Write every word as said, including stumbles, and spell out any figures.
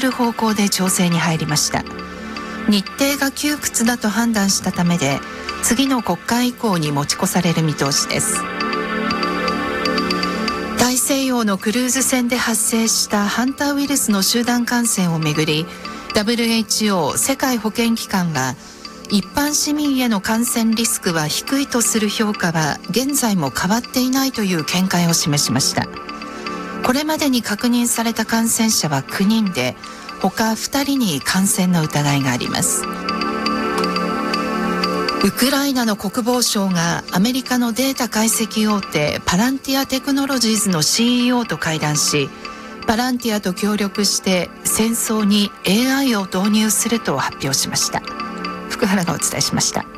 る方向で調整に入りました。日程が窮屈だと判断したためで、次の国会以降に持ち越される見通しです。大西洋のクルーズ船で発生したハンターウイルスの集団感染をめぐり、 ダブリューエイチオー 世界保健機関は、一般市民への感染リスクは低いとする評価は現在も変わっていないという見解を示しました。これまでに確認された感染者はきゅうにんで、他ふたりに感染の疑いがあります。ウクライナの国防省がアメリカのデータ解析大手パランティアテクノロジーズの シーイーオー と会談し、パランティアと協力して戦争に エーアイ を導入すると発表しました。福原がお伝えしました。